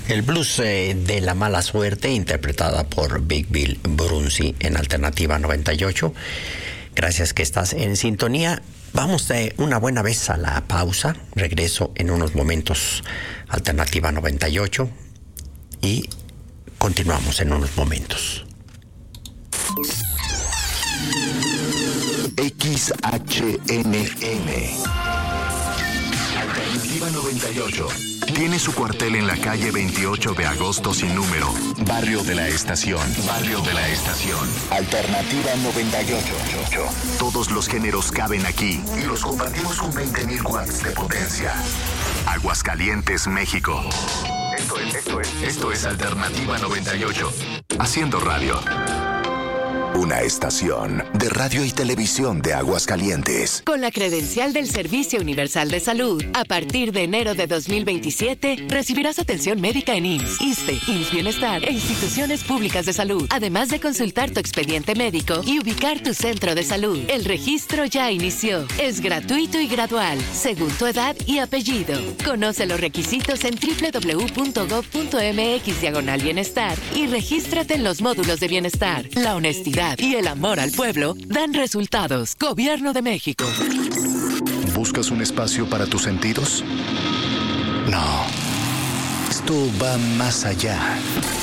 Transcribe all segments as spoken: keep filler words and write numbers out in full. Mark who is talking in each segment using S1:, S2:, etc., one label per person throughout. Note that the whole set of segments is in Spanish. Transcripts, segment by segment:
S1: El blues eh, de la mala suerte, interpretada por Big Bill Broonzy en Alternativa noventa y ocho. Gracias que estás en sintonía. Vamos de una buena vez a la pausa. Regreso en unos momentos. Alternativa noventa y ocho. Y continuamos en unos momentos.
S2: X H N M Alternativa noventa y ocho. Tiene su cuartel en la calle veintiocho de agosto sin número. Barrio de la Estación. Barrio de la Estación. Alternativa noventa y ocho. Todos los géneros caben aquí y los compartimos con veinte mil watts de potencia. Aguascalientes, México. Esto es, esto es, esto es Alternativa noventa y ocho. Haciendo radio. Una estación de radio y televisión de Aguascalientes.
S3: Con la credencial del Servicio Universal de Salud, a partir de enero de dos mil veintisiete, recibirás atención médica en I M S S, ISSSTE, I M S S Bienestar e instituciones públicas de salud, además de consultar tu expediente médico y ubicar tu centro de salud. El registro ya inició. Es gratuito y gradual, según tu edad y apellido. Conoce los requisitos en doble u doble u doble u punto gob punto eme equis diagonal bienestar y regístrate en los módulos de bienestar. La honestidad y el amor al pueblo dan resultados. Gobierno de México.
S2: ¿Buscas un espacio para tus sentidos? No. Esto va más allá.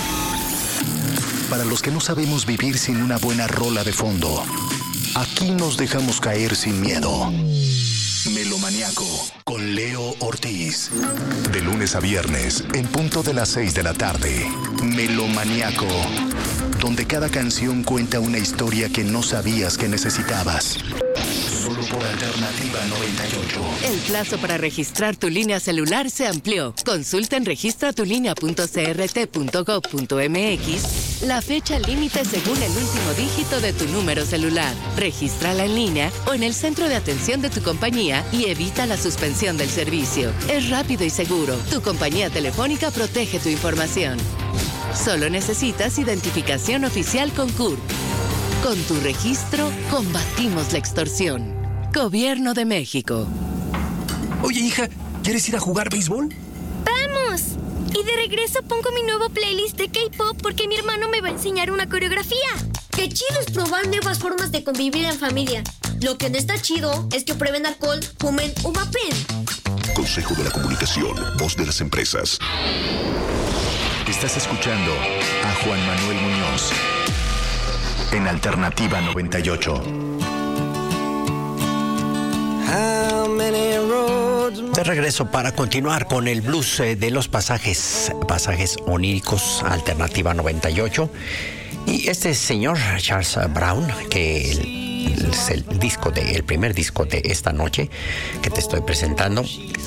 S2: Para los que no sabemos vivir sin una buena rola de fondo, aquí nos dejamos caer sin miedo. Melomaniaco con Leo Ortiz. De lunes a viernes, en punto de las seis de la tarde. Melomaniaco, donde cada canción cuenta una historia que no sabías que necesitabas. Solo por Alternativa noventa y ocho.
S3: El plazo para registrar tu línea celular se amplió. Consulta en registra tu línea punto c r t punto gob punto eme equis la fecha límite según el último dígito de tu número celular. Regístrala en línea o en el centro de atención de tu compañía y evita la suspensión del servicio. Es rápido y seguro. Tu compañía telefónica protege tu información. Solo necesitas identificación oficial con C U R P. Con tu registro, combatimos la extorsión. Gobierno de México.
S4: Oye, hija, ¿quieres ir a jugar béisbol?
S5: ¡Vamos! Y de regreso pongo mi nuevo playlist de K-pop porque mi hermano me va a enseñar una coreografía.
S6: ¡Qué chido es probar nuevas formas de convivir en familia! Lo que no está chido es que prueben alcohol, fumen o vapen.
S2: Consejo de la Comunicación, voz de las empresas. Estás escuchando a Juan Manuel Muñoz en Alternativa noventa y ocho.
S1: De regreso para continuar con el blues eh, de los pasajes, pasajes oníricos, Alternativa noventa y ocho. Y este señor, Charles Brown, que el, es el disco de, el primer disco de esta noche que te estoy presentando.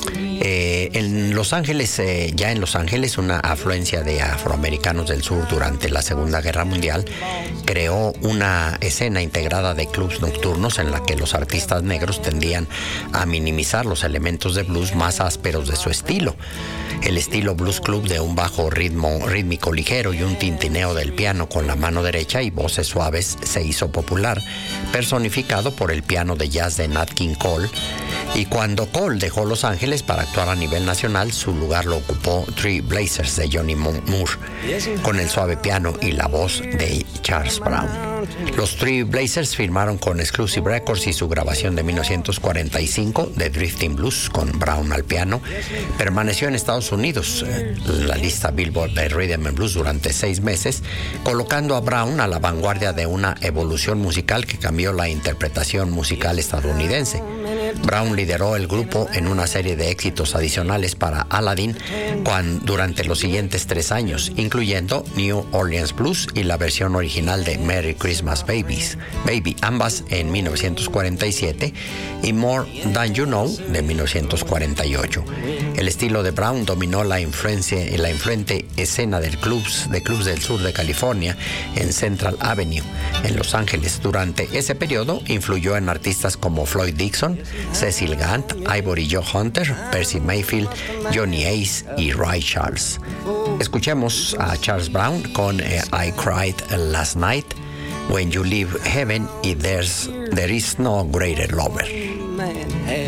S1: Eh, en Los Ángeles, eh, ya en Los Ángeles, una afluencia de afroamericanos del sur durante la Segunda Guerra Mundial creó una escena integrada de clubs nocturnos en la que los artistas negros tendían a minimizar los elementos de blues más ásperos de su estilo. El estilo blues club de un bajo ritmo rítmico ligero y un tintineo del piano con la mano derecha y voces suaves se hizo popular, personificado por el piano de jazz de Nat King Cole. Y cuando Cole dejó Los Ángeles para actuar a nivel nacional, su lugar lo ocupó Three Blazers de Johnny Moore, con el suave piano y la voz de Charles Brown. Los Three Blazers firmaron con Exclusive Records y su grabación de mil novecientos cuarenta y cinco de Drifting Blues con Brown al piano permaneció en Estados Unidos, en la lista Billboard de Rhythm and Blues durante seis meses, colocando a Brown a la vanguardia de una evolución musical que cambió la interpretación musical estadounidense. Brown lideró el grupo en una serie de éxitos adicionales para Aladdin cuando, durante los siguientes tres años, incluyendo New Orleans Blues y la versión original de Merry Christmas Babies, Baby, ambas en mil novecientos cuarenta y siete, y More Than You Know de mil novecientos cuarenta y ocho. El estilo de Brown dominó la influencia en la influente escena de clubs, de clubs del sur de California en Central Avenue, en Los Ángeles. Durante ese periodo influyó en artistas como Floyd Dixon, Cecil Gant, Ivory Joe Hunter, Percy Mayfield, Johnny Ace y Ray Charles. Escuchemos a Charles Brown con eh, I Cried Last Night, When You Leave Heaven y There's, There Is No Greater Lover.
S7: Man